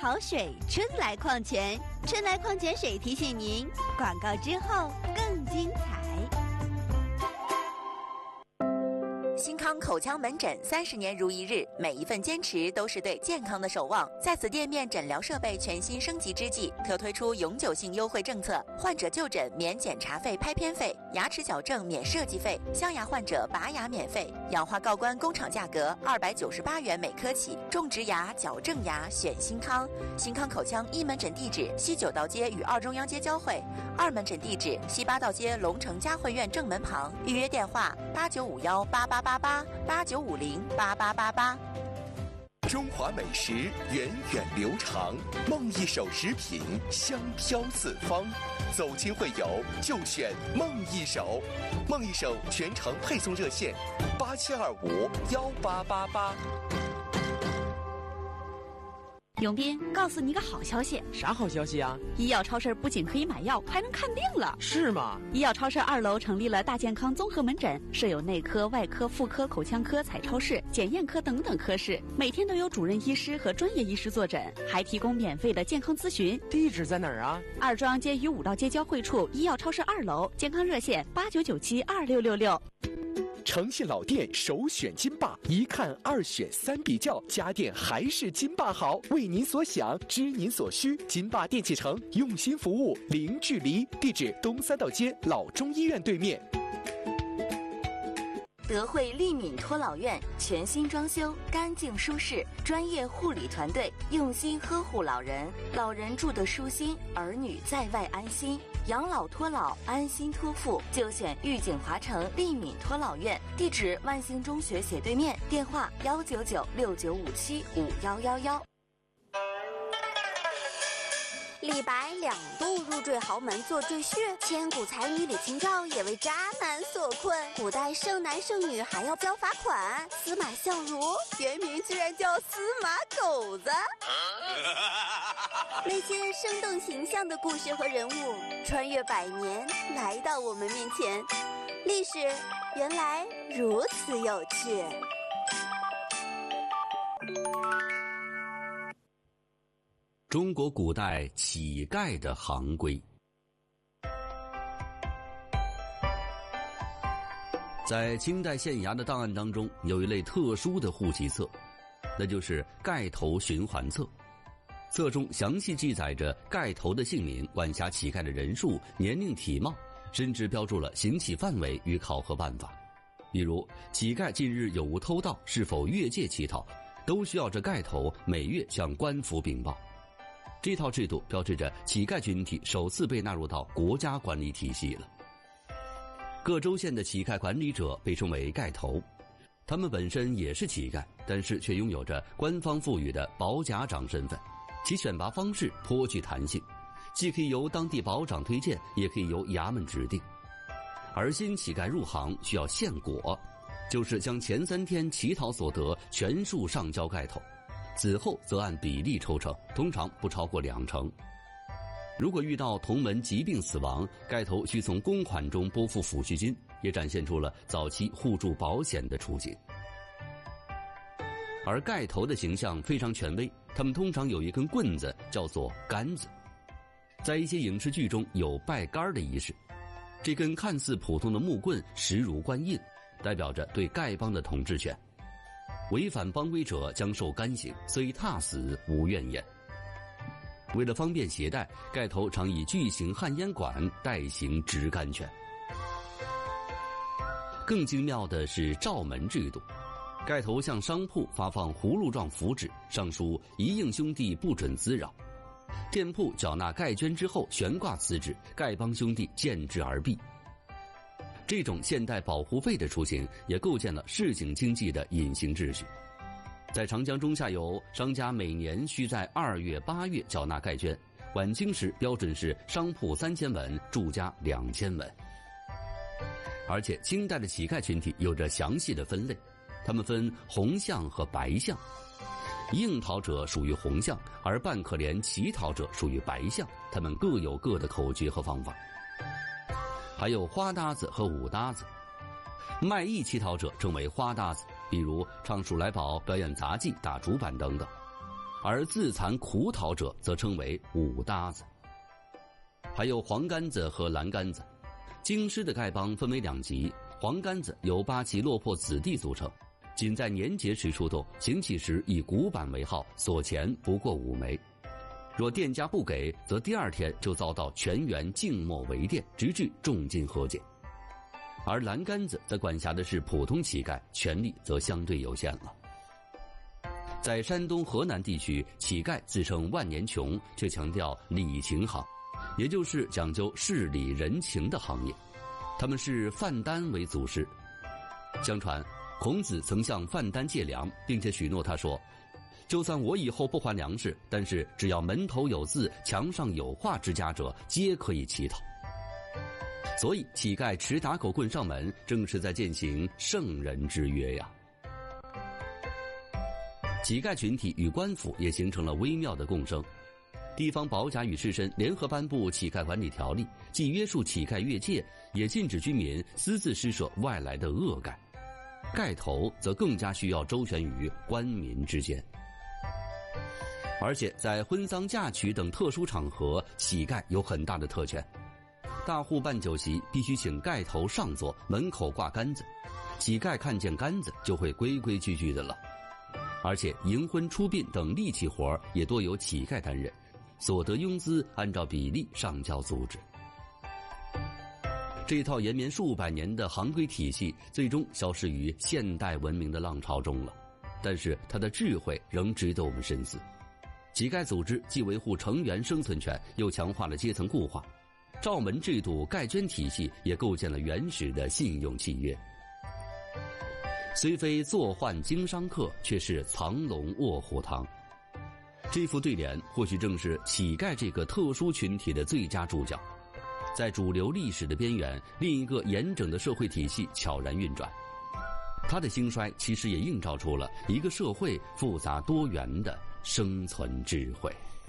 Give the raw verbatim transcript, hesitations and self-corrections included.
好水春来矿泉，春来矿泉水提醒您，广告之后更精彩。 新康口腔门诊三十年如一日，每一份坚持都是对健康的守望。在此店面诊疗设备全新升级之际，特推出永久性优惠政策：患者就诊免检查费、拍片费；牙齿矫正免设计费；镶牙患者拔牙免费；氧化锆关工厂价格二百九十八元每颗起。种植牙、矫正牙选新康。新康口腔一门诊地址：西九道街与二中央街交汇；二门诊地址：西八道街龙城嘉汇苑正门旁。预约电话：八九五幺八八八八八九五零八八八八。 中华美食源远流长，梦一手食品香飘四方。走亲会友就选梦一手，梦一手全程配送热线：八七二五幺八八八。 永斌，告诉你一个好消息。 啥好消息啊？ 医药超市不仅可以买药，还能看病了。 是吗？ 医药超市二楼成立了大健康综合门诊，设有内科、外科、妇科、口腔科、彩超室、检验科等等科室，每天都有主任医师和专业医师坐诊，还提供免费的健康咨询。 地址在哪儿啊？ 二中央街与五道街交汇处，医药超市二楼，健康热线八九九七二六六六。 诚信老店首选金霸，一看二选三比较，家电还是金霸好。为您所想，知您所需，金霸电器城用心服务，零距离。地址：东三道街老中医院对面。 德惠利敏托老院全新装修，干净舒适，专业护理团队用心呵护老人，老人住得舒心，儿女在外安心。养老托老，安心托付，就选玉景华城利敏托老院。地址：万兴中学斜对面。电话：幺九九六九五七五幺幺幺。 李白两度入赘豪门做赘婿，千古才女李清照也为渣男所困。古代剩男剩女还要交罚款，司马相如原名居然叫司马狗子。那些生动形象的故事和人物，穿越百年来到我们面前，历史原来如此有趣。 中国古代乞丐的行规。在清代县衙的档案当中，有一类特殊的户籍册，那就是盖头循环册。册中详细记载着盖头的姓名、管辖乞丐的人数、年龄、体貌，甚至标注了刑期范围与考核办法。比如乞丐近日有无偷盗，是否越界乞讨，都需要这盖头每月向官府禀报。这套制度标志着乞丐群体首次被纳入到国家管理体系了。各州县的乞丐管理者被称为盖头，他们本身也是乞丐，但是却拥有着官方赋予的保甲长身份。其选拔方式颇具弹性，既可以由当地保长推荐，也可以由衙门指定。而新乞丐入行需要献果，就是将前三天乞讨所得全数上交盖头，此后则按比例抽成，通常不超过两成。如果遇到同门疾病死亡，盖头需从公款中拨付抚恤金，也展现出了早期互助保险的雏形。而盖头的形象非常权威，他们通常有一根棍子，叫做杆子。在一些影视剧中有拜杆的仪式，这根看似普通的木棍实如官印，代表着对丐帮的统治权。违反帮规者将受干刑，虽踏死无怨言。为了方便携带，盖头常以巨型旱烟管代行执杆权。更精妙的是照门制度，盖头向商铺发放葫芦状符纸，上书一应兄弟不准滋扰。店铺缴纳盖捐之后悬挂此纸，丐帮兄弟见之而避。这种现代保护费的雏形，也构建了市井经济的隐形秩序。在长江中下游，商家每年需在二月、八月缴纳盖捐，晚清时标准是商铺三千文，住家两千文。而且清代的乞丐群体有着详细的分类，他们分红巷和白巷，应讨者属于红巷，而半可怜乞讨者属于白巷，他们各有各的口诀和方法。还有花搭子和武搭子，卖艺乞讨者称为花搭子，比如唱数来宝、表演杂技、打竹板等等； 而自残苦讨者则称为五搭子。还有黄杆子和蓝杆子。京师的丐帮分为两级，黄杆子由八旗落魄子弟组成，仅在年节时出动，行乞时以古板为号，所钱不过五枚。若店家不给，则第二天就遭到全员静默围店，直至重金和解。而蓝杆子则管辖的是普通乞丐，权力则相对有限了。在山东、河南地区，乞丐自称万年穷，却强调礼情行，也就是讲究事理人情的行业。他们是范丹为祖师。相传孔子曾向范丹借粮，并且许诺他说，就算我以后不还粮食，但是只要门头有字，墙上有画之家者，皆可以乞讨。所以乞丐持打狗棍上门，正是在践行圣人之约呀。乞丐群体与官府也形成了微妙的共生。地方保甲与士绅联合颁布乞丐管理条例，既约束乞丐越界，也禁止居民私自施舍外来的恶丐。丐头则更加需要周旋于官民之间。而且在婚丧嫁娶等特殊场合，乞丐有很大的特权。大户办酒席必须请丐头上座，门口挂杆子，乞丐看见杆子就会规规矩矩的了。而且迎婚出殡等力气活也多由乞丐担任，所得庸资按照比例上交组织。这套延绵数百年的行规体系最终消失于现代文明的浪潮中了，但是它的智慧仍值得我们深思。乞丐组织既维护成员生存权，又强化了阶层固化。照门制度、丐捐体系也构建了原始的信用契约。虽非坐宦经商客，却是藏龙卧虎堂。这副对联或许正是乞丐这个特殊群体的最佳注脚。在主流历史的边缘，另一个严整的社会体系悄然运转。它的兴衰其实也映照出了一个社会复杂多元的生存智慧。